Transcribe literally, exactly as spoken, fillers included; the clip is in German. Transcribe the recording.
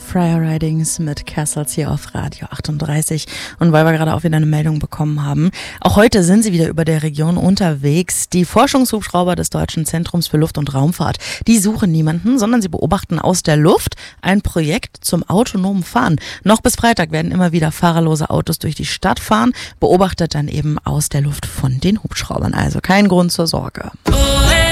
Friar Ridings mit Castles hier auf Radio achtunddreißig. Und weil wir gerade auch wieder eine Meldung bekommen haben, auch heute sind sie wieder über der Region unterwegs. Die Forschungshubschrauber des Deutschen Zentrums für Luft- und Raumfahrt, die suchen niemanden, sondern sie beobachten aus der Luft ein Projekt zum autonomen Fahren. Noch bis Freitag werden immer wieder fahrerlose Autos durch die Stadt fahren, beobachtet dann eben aus der Luft von den Hubschraubern. Also kein Grund zur Sorge.